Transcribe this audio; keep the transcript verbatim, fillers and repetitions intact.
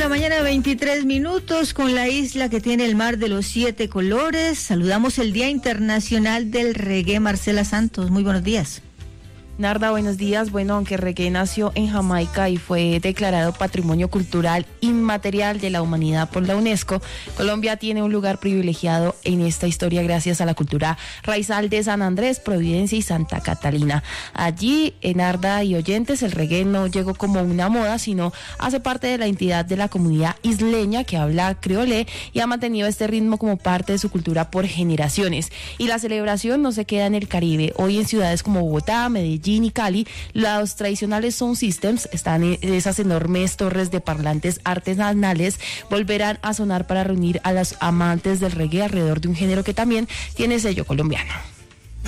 la mañana, veintitrés minutos, con la isla que tiene el mar de los siete colores. Saludamos el Día Internacional del Reggae. Marcela Santos, muy buenos días. Narda, buenos días. Bueno, aunque reggae nació en Jamaica y fue declarado Patrimonio Cultural Inmaterial de la Humanidad por la UNESCO, Colombia tiene un lugar privilegiado en esta historia gracias a la cultura raizal de San Andrés, Providencia y Santa Catalina. Allí, en Narda y oyentes, el reggae no llegó como una moda, sino hace parte de la identidad de la comunidad isleña que habla creolé y ha mantenido este ritmo como parte de su cultura por generaciones. Y la celebración no se queda en el Caribe. Hoy en ciudades como Bogotá, Medellín y Cali, los tradicionales sound systems, están en esas enormes torres de parlantes artesanales, volverán a sonar para reunir a los amantes del reggae alrededor de un género que también tiene sello colombiano.